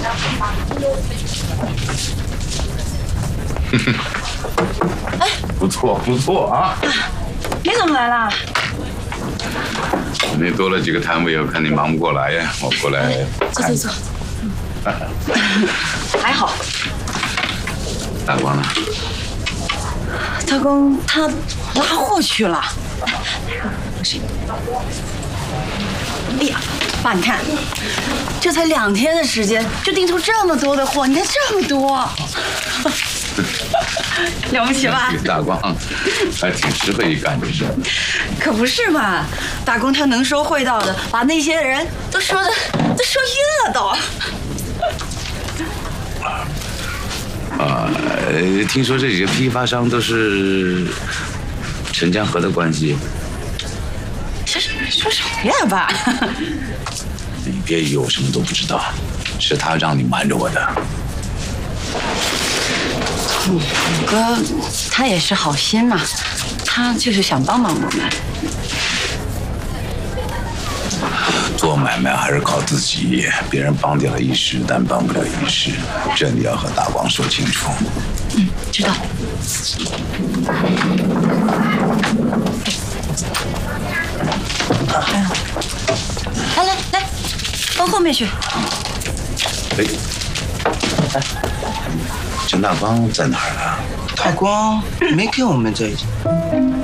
哎，不错不错啊！ 你怎么来了？ 你多了几个摊位，我看你忙不过来呀，我过来看。 坐。还好。 大光呢？ 大光他拉货去了。哎呀，爸，你看，这才2天的时间，就订出这么多的货，你看这么多，了不起吧？ 大光还挺适合一干这事。 可不是嘛，大光他能说会道的，把那些人都说晕了都。 听说这几个批发商都是陈江河的关系。 这是说什么呀，爸？ 你别以为我什么都不知道，是他让你瞒着我的。 五哥他也是好心嘛，他就是想帮帮我们。 做买卖还是靠自己，别人帮点了一时，但帮不了一世，这你要和大光说清楚。 知道。来，往后面去。 哎，陈大光在哪儿啊？ 大光没跟我们在一起。